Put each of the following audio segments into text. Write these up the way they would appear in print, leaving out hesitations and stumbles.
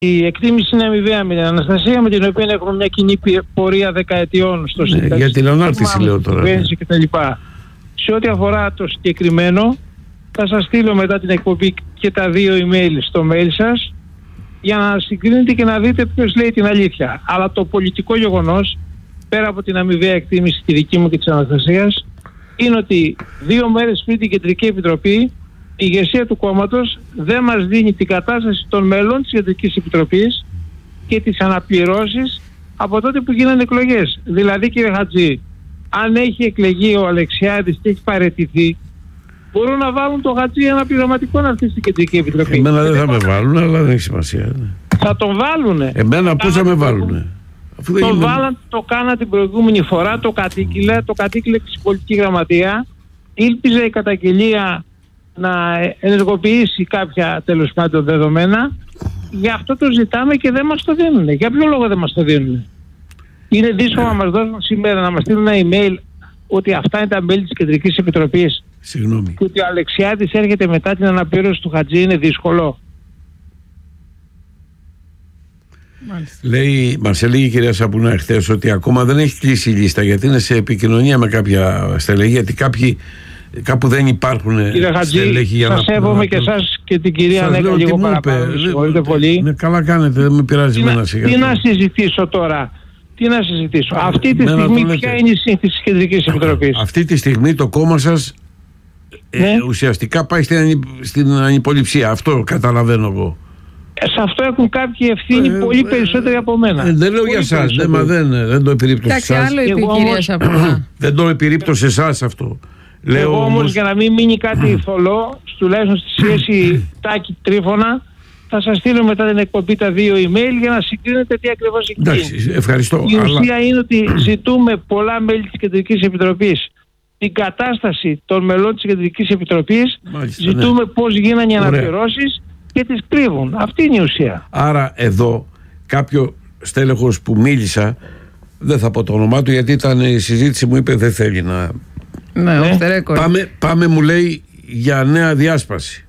Η εκτίμηση είναι αμοιβαία με την Αναστασία, με την οποία έχουμε μια κοινή πορεία δεκαετιών στο συνταξισμό. Για την ανάρτηση λέω τώρα. Σε ό,τι αφορά το συγκεκριμένο, θα σας στείλω μετά την εκπομπή και τα 2 email στο mail σας, για να συγκρίνετε και να δείτε ποιος λέει την αλήθεια. Αλλά το πολιτικό γεγονός, πέρα από την αμοιβαία εκτίμηση τη δική μου και της Αναστασίας, είναι ότι 2 μέρες πριν την Κεντρική Επιτροπή, η ηγεσία του κόμματος δεν μας δίνει την κατάσταση των μελών της Κεντρικής Επιτροπής και τις αναπληρώσεις από τότε που γίνανε εκλογές. Δηλαδή, κύριε Χατζή, αν έχει εκλεγεί ο Αλεξιάδης και έχει παραιτηθεί, μπορούν να βάλουν το Χατζή αναπληρωματικό να έρθει στην Κεντρική Επιτροπή. Εμένα δεν θα με βάλουν, αλλά δεν έχει σημασία. Θα τον βάλουνε. Εμένα πώς θα με βάλουνε? Το βάλαν, το κάνα την προηγούμενη φορά, το κατήγγειλε στην πολιτική γραμματεία. Ήλπιζε η καταγγελία να ενεργοποιήσει κάποια τέλος πάντων δεδομένα. Γι' αυτό το ζητάμε και δεν μας το δίνουν. Για ποιο λόγο δεν μας το δίνουν? Είναι δύσκολο να μας δώσουν σήμερα, να μας στείλουν ένα email ότι αυτά είναι τα μέλη της Κεντρικής Επιτροπής. Συγγνώμη. Και ότι ο Αλεξιάδης έρχεται μετά την αναπλήρωση του Χατζή, είναι δύσκολο? Μας έλεγε η κυρία Σαπουνά εχθές ότι ακόμα δεν έχει κλείσει η λίστα, γιατί είναι σε επικοινωνία με κάποια στελέχη, γιατί κάπου δεν υπάρχουν στελέχη για να... Σας σέβομαι και εσάς και την κυρία Νέκα λίγο παραπάνω. Συγχωρείτε πολύ. Ναι, καλά κάνετε, δεν με πειράζει εμένα σιγά. Τι να συζητήσω τώρα? Αυτή τη στιγμή ποια είναι η σύνθεση της Κεντρικής Επιτροπής? Αυτή τη στιγμή το κόμμα σας ουσιαστικά πάει στην ανυποληψία. Αυτό καταλαβαίνω εγώ. Σε αυτό έχουν κάποιοι ευθύνη πολύ περισσότεροι από μένα. Δεν λέω για εσάς, δεν το επιρρύπτω σε εσάς. Άλλο είπε η κυρία Σαπουνά. Δεν το επιρρύπτω σε εσάς αυτό. Εγώ όμως, για να μην μείνει κάτι θολό, τουλάχιστον στη σχέση Τάκη Τρίφωνα, θα σας στείλω μετά την εκπομπή τα 2 email για να συγκρίνετε τι ακριβώς έχει γίνει. Εντάξει, ευχαριστώ. Η ουσία είναι ότι ζητούμε πολλά μέλη της Κεντρικής Επιτροπής την κατάσταση των μελών της Κεντρικής Επιτροπής. Μάλιστα, ζητούμε πώς γίνανε οι αναπληρώσεις και τις κρύβουν. Αυτή είναι η ουσία. Άρα εδώ κάποιο στέλεχος που μίλησα, δεν θα πω το όνομά του γιατί ήταν η συζήτηση, μου είπε δεν θέλει να... Ναι, πάμε μου λέει για νέα διάσπαση.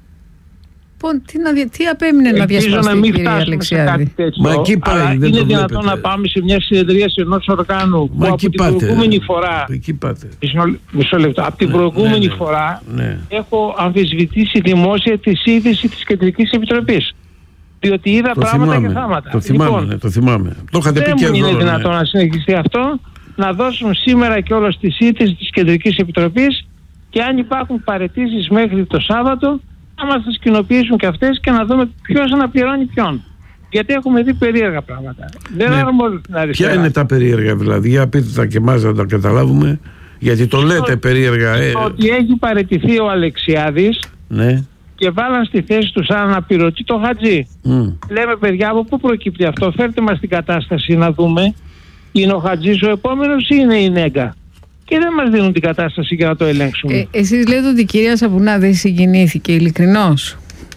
Τι απέμεινε να διασπαστεί, κύριε Αλεξιάδη? Μα εκεί πάει, δεν είναι δυνατόν να πάμε σε μια συνεδρίαση ενός οργάνου που από την προηγούμενη φορά... Μισό λεπτό. Από την προηγούμενη φορά έχω αμφισβητήσει δημόσια τη σύνθεση της Κεντρικής Επιτροπής. Διότι είδα πράγματα και θάματα. Το θυμάμαι. Το είχατε πει και εδώ. Δεν είναι δυνατόν να συνεχιστεί αυτό. Να δώσουν σήμερα και όλο τη σύνθεση της Κεντρικής Επιτροπής και αν υπάρχουν παραιτήσεις μέχρι το Σάββατο, να μας τις κοινοποιήσουν και αυτές και να δούμε ποιος αναπληρώνει ποιον. Γιατί έχουμε δει περίεργα πράγματα. Δεν αρμόζουν την αριστερά. Ποια είναι τα περίεργα δηλαδή? Για πείτε τα και εμάς να τα καταλάβουμε. Γιατί το λέτε περίεργα. Ότι έχει παραιτηθεί ο Αλεξιάδης και βάλαν στη θέση του σαν αναπληρωτή το Χατζή. Λέμε, παιδιά, από πού προκύπτει αυτό? Φέρτε μας την κατάσταση να δούμε. Είναι ο Χατζής ο επόμενος ή είναι η Νέγκα? Και δεν μας δίνουν την κατάσταση για να το ελέγξουμε. Εσείς λέτε ότι η κυρία Σαπουνά δεν συγκινήθηκε, ειλικρινώς?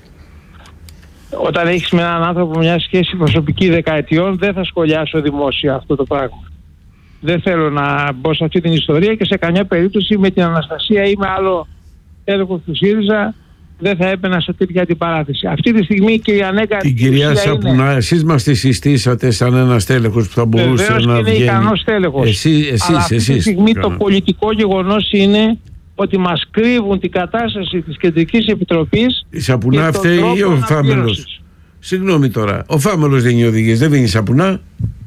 Όταν έχεις με έναν άνθρωπο μια σχέση προσωπική δεκαετιών, δεν θα σχολιάσω δημόσια αυτό το πράγμα. Δεν θέλω να μπω σε αυτή την ιστορία και σε καμιά περίπτωση με την Αναστασία ή με άλλο έλεγχο του ΣΥΡΙΖΑ δεν θα έπαινα σε τέτοια αντιπαράθεση. Αυτή τη στιγμή και η Ανέκα... Την κυρία Σαπουνά, εσείς μας τη συστήσατε σαν ένας τέλεχος που θα μπορούσε να βγαίνει. Βεβαίως και είναι ικανός τέλεχος. Αλλά αυτή τη στιγμή το πολιτικό γεγονός είναι ότι μας κρύβουν την κατάσταση της Κεντρικής Επιτροπής. Η Σαπουνά φταίει ή ο Φάμελος? Συγγνώμη τώρα, ο Φάμελος δεν είναι οδηγίες, δεν είναι η Σαπουνά.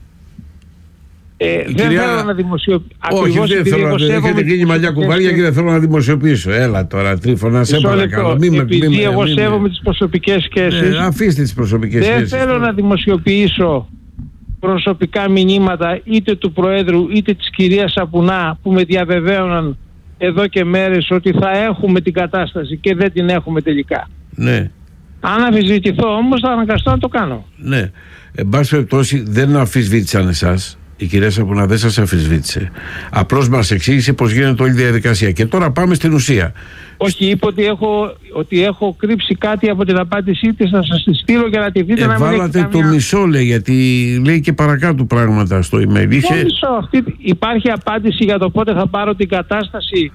Δεν θέλω να δημοσιοποιήσω. Όχι, δεν θέλω να έχετε γίνει μαλλιά κουβάρια και δεν θέλω να δημοσιοποιήσω. Έλα τώρα, Τρίφωνα, σε παρακαλώ. Επειδή εγώ σέβομαι τις προσωπικές σχέσεις, αφήστε τις προσωπικές σχέσεις. Δεν θέλω να δημοσιοποιήσω προσωπικά μηνύματα είτε του Προέδρου είτε της κυρίας Σαπουνά που με διαβεβαίωναν εδώ και μέρες ότι θα έχουμε την κατάσταση και δεν την έχουμε τελικά. Ναι. Αν αμφισβητηθώ όμως θα αναγκαστώ να το κάνω. Ναι. Εν πάση περιπτώσει δεν αμφισβήτησαν εσάς. Η κυρία Σαπουνά δεν σας αμφισβήτησε. Απλώς μας εξήγησε πώς γίνεται όλη η διαδικασία. Και τώρα πάμε στην ουσία. Όχι, είπε ότι έχω κρύψει κάτι από την απάντησή της, να σας τη στείλω για να τη δείτε. Βάλατε το μισό, λέει, γιατί λέει και παρακάτω πράγματα στο email. Υπάρχει απάντηση για το πότε θα πάρω την κατάσταση.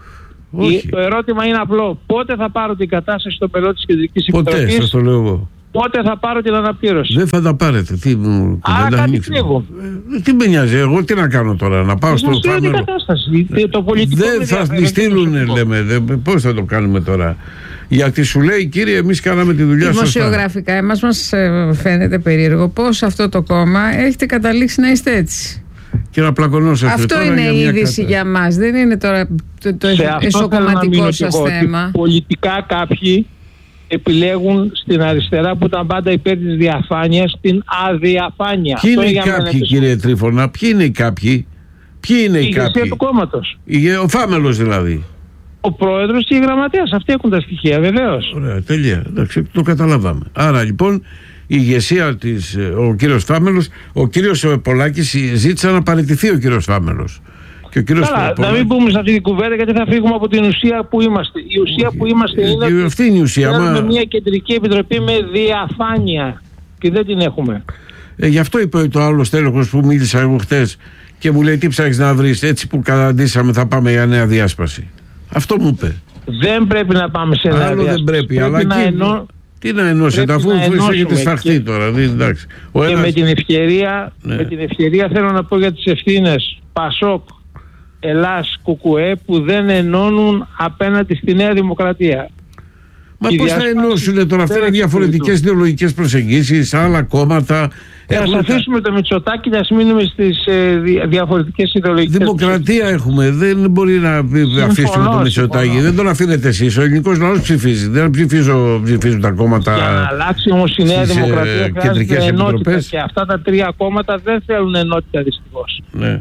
Το ερώτημα είναι απλό. Πότε θα πάρω την κατάσταση στο μελό της Κεντρικής Επιτροπής? Ποτέ, σας το λέω εγώ. πότε θα πάρω την αναπλήρωση. Δεν θα τα πάρετε. Άρα κάτι κρύβω. Τι με νοιάζει, εγώ τι να κάνω τώρα, να πάω στο Φάμελο. Δεν θα τη στείλουν, λέμε. Πώς θα το κάνουμε τώρα. Γιατί σου λέει, κύριε, εμείς κάναμε τη δουλειά σας. Δημοσιογραφικά, εμάς μας φαίνεται περίεργο πώς αυτό το κόμμα έχετε καταλήξει να είστε έτσι. Και να πλακωνόσαστε. Αυτό είναι η είδηση για μας. Δεν είναι τώρα το εσωκομματικό σας θέμα. Πολιτικά κάποιοι επιλέγουν στην αριστερά που ήταν πάντα υπέρ της διαφάνειας την αδιαφάνεια. Ποιοι είναι οι κάποιοι, κύριε Τρίφωνα, ποιοι είναι οι κάποιοι? Η ηγεσία του κόμματος. Ο Φάμελος δηλαδή. Ο πρόεδρος και η γραμματέας. Αυτοί έχουν τα στοιχεία, βεβαίως. Ωραία, τέλεια. Εντάξει, το καταλάβαμε. Άρα λοιπόν η ηγεσία της, ο κύριος Φάμελος, ο κύριος Πολάκης ζήτησε να παραιτηθεί ο κύριος Φάμελος. Καλά, να μην πούμε σε αυτή την κουβέντα, γιατί θα φύγουμε από την ουσία που είμαστε. Η ουσία που είμαστε είναι αυτή είναι η ουσία. Θέλουμε μια κεντρική επιτροπή με διαφάνεια και δεν την έχουμε. Γι' αυτό είπε το άλλο τέλεχος που μίλησα εγώ χτες και μου λέει, τι ψάχνεις να βρεις, έτσι που καταντήσαμε θα πάμε για νέα διάσπαση. Αυτό μου είπε. Δεν πρέπει να πάμε σε νέα διάσπαση. Δεν πρέπει, αλλά τι να ενώσετε, αφού έχετε σφαχτεί τώρα. Εντάξει. Και με την ευκαιρία θέλω να πω για τις ευθύνες Πασόκ, Ελλάς, Κουκουέ, που δεν ενώνουν απέναντι στη Νέα Δημοκρατία. Μα πώς θα ενώσουν τώρα? Αυτά είναι διαφορετικές ιδεολογικές προσεγγίσεις, άλλα κόμματα. Ας αφήσουμε το Μητσοτάκη και ας μείνουμε στις διαφορετικές ιδεολογικές. Δημοκρατία έχουμε. Δεν μπορεί να αφήσουμε το Μητσοτάκη. Δεν τον αφήνετε εσείς. Ο ελληνικός λαός ψηφίζει. Δεν ψηφίζουν τα κόμματα. Για να αλλάξει όμως η Νέα Δημοκρατία χρειάζεται ενότητα. Και αυτά τα τρία κόμματα δεν θέλουν ενότητα, δυστυχώς. Ναι.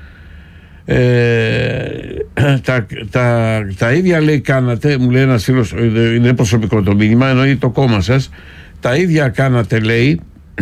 Τα ίδια λέει κάνατε, μου λέει ένας φίλος, είναι προσωπικό το μήνυμα, εννοεί το κόμμα σας, τα ίδια κάνατε λέει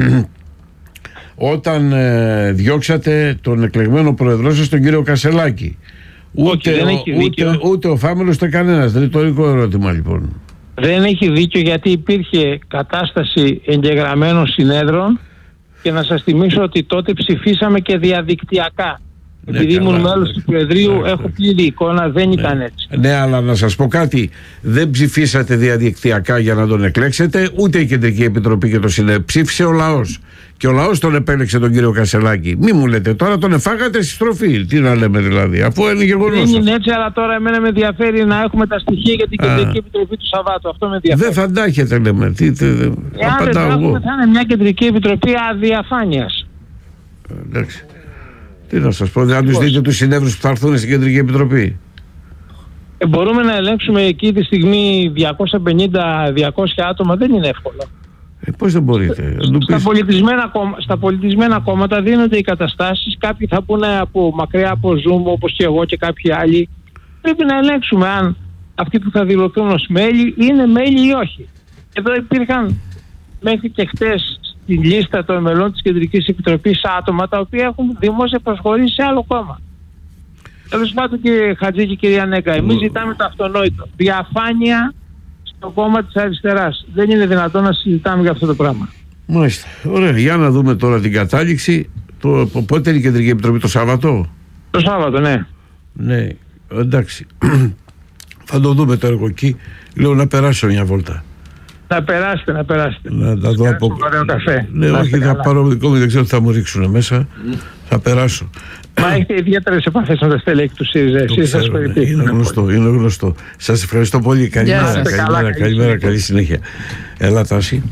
όταν διώξατε τον εκλεγμένο πρόεδρό σας, τον κύριο Κασελάκη. Ούτε ο Φάμελος ούτε κανένας. Ρητορικό ερώτημα λοιπόν. Δεν έχει δίκιο, γιατί υπήρχε κατάσταση εγγεγραμμένων συνέδρων και να σας θυμίσω ότι τότε ψηφίσαμε και διαδικτυακά. Επειδή ήμουν μέλος του Προεδρείου, έχω πλήρη εικόνα, δεν ήταν έτσι. Ναι, αλλά να σας πω κάτι. Δεν ψηφίσατε διαδικτυακά για να τον εκλέξετε, ούτε η Κεντρική Επιτροπή και το Συνέδριο. Ψήφισε ο λαός. Και ο λαός τον επέλεξε τον κύριο Κασελάκη. Μη μου λέτε τώρα τον εφάγατε στη στροφή. Τι να λέμε δηλαδή, αφού είναι γεγονός. Δεν είναι έτσι, αλλά τώρα εμένα με ενδιαφέρει να έχουμε τα στοιχεία για την Κεντρική Επιτροπή του Σαββάτου. Αυτό με ενδιαφέρει. Δεν θα τα έχετε, λέμε. Εάν δεν τα έχουμε, θα είναι μια Κεντρική Επιτροπή αδιαφάνειας. Εντάξει. Τι να σας πω, δεν τους δείτε τους συνέδρους που θα έρθουν στην Κεντρική Επιτροπή. Μπορούμε να ελέγξουμε εκεί τη στιγμή 250-200 άτομα, δεν είναι εύκολο. Πώς δεν μπορείτε? Στα πολιτισμένα κόμματα δίνονται οι καταστάσεις, κάποιοι θα πούνε από μακριά από Zoom, όπως και εγώ και κάποιοι άλλοι. Πρέπει να ελέγξουμε αν αυτοί που θα δηλωθούν ως μέλη είναι μέλη ή όχι. Εδώ υπήρχαν μέχρι και χτες στη λίστα των μελών της Κεντρικής Επιτροπής άτομα τα οποία έχουν δημόσια προσχωρήσει σε άλλο κόμμα. Τέλος πάντων, κύριε Χατζή και κυρία Νέκα, εμείς ζητάμε το αυτονόητο. Διαφάνεια στο κόμμα της αριστεράς. Δεν είναι δυνατόν να συζητάμε για αυτό το πράγμα. Μάλιστα. Ωραία. Για να δούμε τώρα την κατάληξη. Πότε είναι η Κεντρική Επιτροπή, το Σάββατο? Το Σάββατο, ναι. Ναι, εντάξει. Θα το δούμε τώρα εγώ εκεί. Λέω να περάσω μια βόλτα. Να περάσετε. Να τα δω από καφέ. Ναι, όχι, θα πάρω δικό μου, δεν ξέρω τι θα μου ρίξουν μέσα. Θα περάσω. Μα έχετε ιδιαίτερες επαφές με τα στελέχη του ΣΥΡΙΖΑ. Είναι γνωστό. Σας ευχαριστώ πολύ. Καλημέρα, καλή συνέχεια. Έλα, Τάση.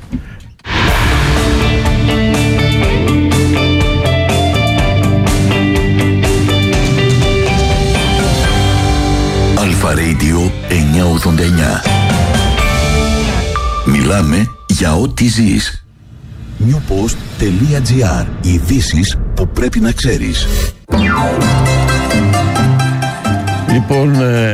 Αλφα Radio 989. Μιλάμε για ό,τι ζεις. newpost.gr. Ειδήσεις που πρέπει να ξέρεις. Λοιπόν,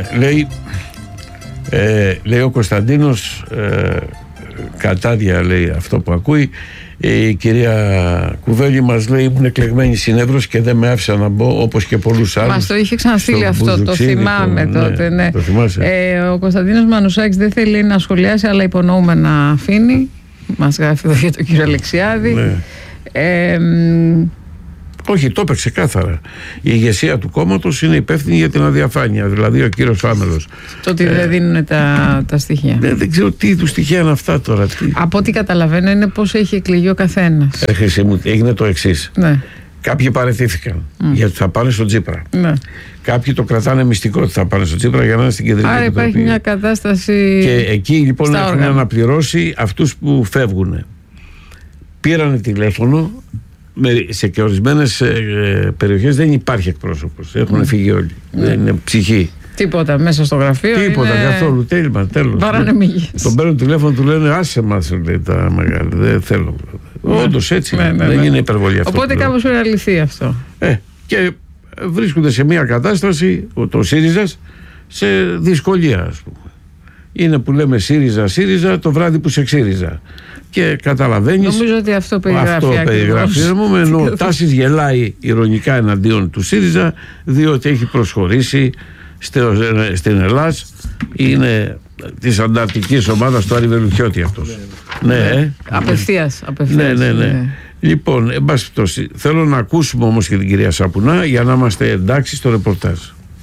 λέει ο Κωνσταντίνος, κατάδια λέει αυτό που ακούει, η κυρία Κουβέλη μας λέει ήμουν εκλεγμένη συνεύρος και δεν με άφησα να μπω όπως και πολλούς άλλους. Μας το είχε ξαναστείλει αυτό, το θυμάμαι τότε. Ναι. Το θυμάσαι. Ο Κωνσταντίνος Μανουσάκης δεν θέλει να σχολιάσει, αλλά υπονοούμε να αφήνει. Μας γράφει εδώ για τον κύριο Αλεξιάδη. Ναι. Όχι, το είπε ξεκάθαρα. Η ηγεσία του κόμματος είναι υπεύθυνη για την αδιαφάνεια, δηλαδή ο κύριος Φάμελος. Το ότι δεν δίνουν τα στοιχεία. Δεν ξέρω τι είδους στοιχεία είναι αυτά τώρα. Από ό,τι καταλαβαίνω είναι πώς έχει εκλεγεί ο καθένας. Έγινε το εξής. Ναι. Κάποιοι παραιτήθηκαν γιατί θα πάνε στο Τσίπρα. Ναι. Κάποιοι το κρατάνε μυστικό ότι θα πάνε στο Τσίπρα για να είναι στην κεντρική Άρα επιτροπή. υπάρχει μια κατάσταση. Και εκεί λοιπόν έχουν αναπληρώσει αυτούς που φεύγουν. Πήρανε τηλέφωνο. Σε ορισμένες περιοχές δεν υπάρχει εκπρόσωπος. Έχουν φύγει όλοι. Δεν είναι ψυχή. Τίποτα μέσα στο γραφείο. Τίποτα καθόλου. Τέλος. Παρανομίες. Τον παίρνουν τηλέφωνο, του λένε άσε μας, λέει, τα μεγάλα. Δεν θέλω. Όντως έτσι. Δεν είναι υπερβολή αυτό. Οπότε κάπως πρέπει να λυθεί αυτό. Και βρίσκονται σε μια κατάσταση, το ΣΥΡΙΖΑ, σε δυσκολία, ας πούμε. Είναι που λέμε ΣΥΡΙΖΑ το βράδυ που σε ξύριζα. Και καταλαβαίνεις. Νομίζω ότι αυτό περιγράφει. Ενώ Τάσης γελάει ηρωνικά εναντίον του ΣΥΡΙΖΑ, διότι έχει προσχωρήσει στην Ελλάς. Είναι της ανταρτικής ομάδας του Άρη Βελουχιώτη αυτός. Ναι. Απευθείας. Ναι. Λοιπόν, εν πάση περιπτώσει, θέλω να ακούσουμε όμως και την κυρία Σαπουνά για να είμαστε εντάξει στο ρεπορτάζ.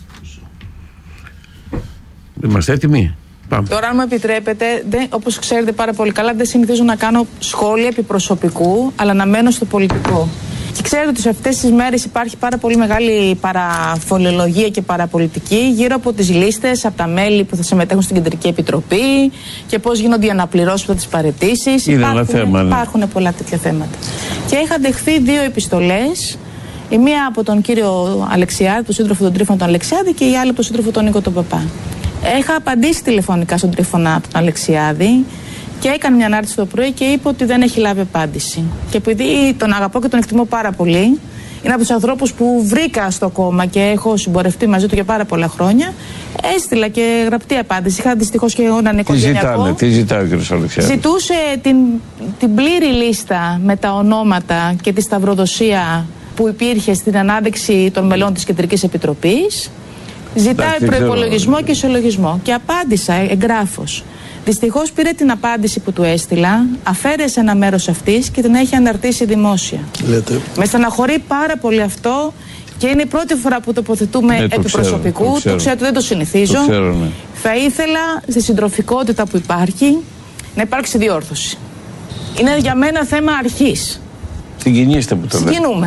Είμαστε έτοιμοι? Πάμε. Τώρα, αν μου επιτρέπετε, όπως ξέρετε πάρα πολύ καλά, δεν συνηθίζω να κάνω σχόλια επί προσωπικού, αλλά να μένω στο πολιτικό. Και ξέρετε ότι σε αυτές τις μέρες υπάρχει πάρα πολύ μεγάλη παραφολολογία και παραπολιτική γύρω από τις λίστες, από τα μέλη που θα συμμετέχουν στην Κεντρική Επιτροπή και πώς γίνονται οι αναπληρώσεις από τις παραιτήσεις. Υπάρχουν πολλά τέτοια θέματα. Και είχα δεχθεί 2 επιστολές. Η μία από τον κύριο Αλεξιάδη, τον σύντροφο των Τρίφωνα τον Αλεξιάδη, και η άλλη από τον σύντροφο τον Νίκο τον Παπά. Είχα απαντήσει τηλεφωνικά στον Τρίφωνα τον Αλεξιάδη και έκανε μια ανάρτηση το πρωί και είπε ότι δεν έχει λάβει απάντηση. Και επειδή τον αγαπώ και τον εκτιμώ πάρα πολύ, είναι από τους ανθρώπους που βρήκα στο κόμμα και έχω συμπορευτεί μαζί του για πάρα πολλά χρόνια, έστειλα και γραπτή απάντηση. Είχα δυστυχώς και έναν οικογενειακό. Τι ζητάει ο κ. Αλεξιάδη? Ζητούσε την πλήρη λίστα με τα ονόματα και τη σταυροδοσία που υπήρχε στην ανάδειξη των μελών της Κεντρικής Επιτροπής. Ζητάει προϋπολογισμό και ισολογισμό. Και απάντησα εγγράφως. Δυστυχώς πήρε την απάντηση που του έστειλα, αφαίρεσε ένα μέρος αυτής και την έχει αναρτήσει δημόσια. Λέτε. Με στεναχωρεί πάρα πολύ αυτό και είναι η πρώτη φορά που τοποθετούμε επί προσωπικού. Το ξέρω ότι δεν το συνηθίζω. Θα ήθελα στη συντροφικότητα που υπάρχει να υπάρξει διόρθωση. Είναι για μένα θέμα αρχής. Συγκινήστε που το λέτε. Συγκινούμε.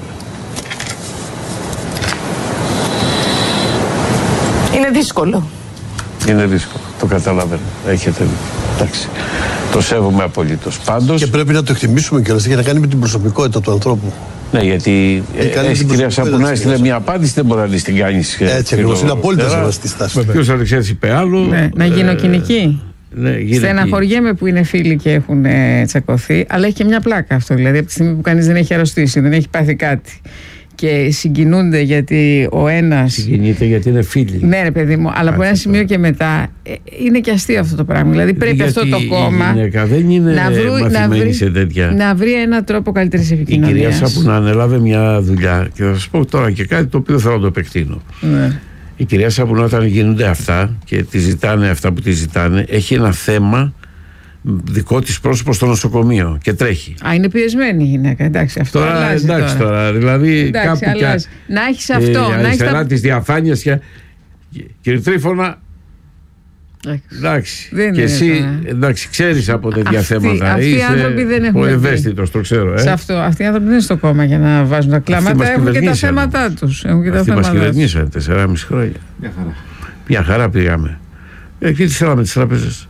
Είναι δύσκολο. Είναι δύσκολο. Το καταλαβαίνω. Έχετε δει. Εντάξει. Το σέβομαι απολύτως. Πάντως. Και πρέπει να το εκτιμήσουμε κιόλας για να κάνει με την προσωπικότητα του ανθρώπου. Ναι, γιατί η κυρία Σαπουνά έστειλε μια απάντηση, δεν μπορεί να την κάνει. Έτσι ακριβώς. Είναι απόλυτα σεβαστή στάση. Ποιος Αλεξιάδης είπε άλλο. Να γίνω κοινική. Στεναχωριέμαι που είναι φίλοι και έχουν τσακωθεί, αλλά έχει και μια πλάκα αυτό. Δηλαδή, από τη στιγμή που κανείς δεν έχει αρρωστήσει, δεν έχει πάθει κάτι και συγκινούνται γιατί ο ένας. Συγκινείται γιατί είναι φίλοι. Ναι, ρε παιδί μου, αλλά από ένα σημείο και μετά είναι και αστείο αυτό το πράγμα. Δηλαδή πρέπει γιατί αυτό το κόμμα. Δεν είναι μαθημένη σε τέτοια. Να βρει έναν τρόπο καλύτερης επικοινωνίας. Η κυρία Σαπουνά ανέλαβε μια δουλειά και θα σας πω τώρα και κάτι το οποίο θέλω να το επεκτείνω. Ναι. Η κυρία Σαπουνά, όταν γίνονται αυτά και τη ζητάνε αυτά που τη ζητάνε, έχει ένα θέμα δικό της πρόσωπο στο νοσοκομείο και τρέχει. Είναι πιεσμένη η γυναίκα. Εντάξει, αυτό τώρα, αλλάζει. Εντάξει τώρα. Δηλαδή εντάξει, κάπου αλλάζει. Να έχεις αυτό. Η αριστερά της διαφάνειας και. Κύριε Τρίφωνα. Εντάξει. Δεν και εσύ εντάξει, ξέρεις από τέτοια θέματα. Αυτοί οι άνθρωποι δεν έχουν. Ο ευαίσθητος, το ξέρω. Αυτοί οι άνθρωποι δεν είναι στο κόμμα για να βάζουν τα κλάματα. Έχουν και τα θέματα τους. Αυτοί μας κυβερνήσανε 4,5 χρόνια. Μια χαρά πήγαμε. Και τι θέλαμε τις τράπεζες.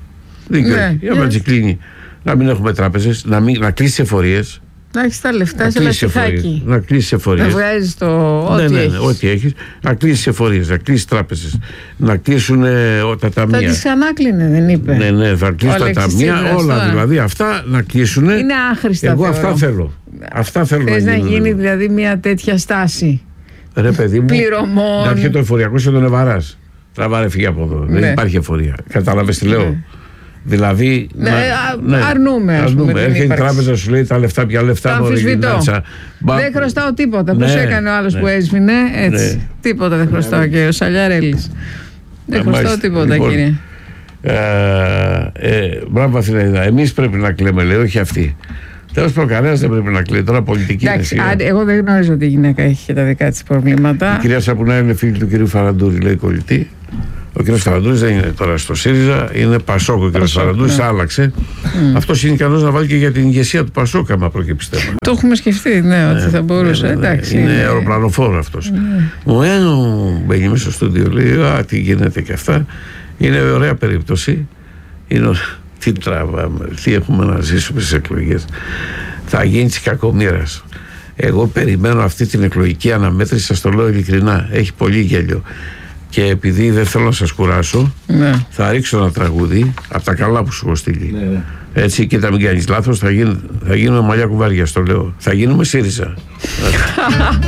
Να μην έχουμε τράπεζες, να κλείσεις εφορίες. Να έχεις τα λεφτά σε λαστιχάκι. Να κλείσεις εφορίες. Να βγάζεις το ό,τι έχεις. Να κλείσεις εφορίες, να κλείσεις τράπεζες. Να κλείσουν τα ταμεία. Θα τις ανάκλεινε, δεν είπε. Ναι, θα κλείσουν τα ταμεία. Όλα δηλαδή αυτά να κλείσουν. Είναι άχρηστα. Εγώ αυτά θέλω. Θες να γίνει δηλαδή μια τέτοια στάση. Ρε παιδί μου. Πληρωμών. Να έρχεται το εφοριακό σε τον Εβαράς. Τραβάρε, φύγει από εδώ. Δεν υπάρχει εφορία. Κατάλαβες τι λέω. Δηλαδή. Αρνούμε. Έρχεται η τράπεζα, σου λέει τα λεφτά, ποια λεφτά. Αμφισβητώ. Δεν χρωστάω τίποτα. Πώς έκανε ο άλλος που έσβηνε, έτσι. Τίποτα δεν χρωστάω, και ο Σαλιαρέλης. Δεν χρωστάω τίποτα, κύριε. Μπράβο, Αθηναίδα. Εμείς πρέπει να κλαίμε, λέει, όχι αυτοί. Τέλος πάντων, κανένας δεν πρέπει να κλαίει. Τώρα πολιτική είναι. Εγώ δεν γνωρίζω ότι η γυναίκα έχει και τα δικά της προβλήματα. Η κυρία Σαπουνά είναι φίλη του κυρίου Φαραντούρη, λέει κολλητή. Ο κύριος Φαραντούρης δεν είναι τώρα στο ΣΥΡΙΖΑ, είναι Πασόκ. Ο κύριος Φαραντούρης άλλαξε. Αυτός είναι ικανός να βάλει και για την ηγεσία του Πασόκ, άμα προκύψει θέμα. Το έχουμε σκεφτεί, ότι θα μπορούσε. Εντάξει, είναι αεροπλανοφόρο αυτός. Μου μπαίνει μέσα στο στούντιο, λέει: τι γίνεται και αυτά. Είναι ωραία περίπτωση. Τι τραβάμε, τι έχουμε να ζήσουμε στις εκλογές. Θα γίνει της κακομοίρας. Εγώ περιμένω αυτή την εκλογική αναμέτρηση, σας το λέω ειλικρινά. Έχει πολύ γέλιο. Και επειδή δεν θέλω να σας κουράσω, θα ρίξω ένα τραγούδι από τα καλά που σου έχω στείλει. Έτσι, κοίτα, μην κάνεις λάθος, θα γίνουμε μαλλιά κουβάρια, στο λέω. Θα γίνουμε ΣΥΡΙΖΑ.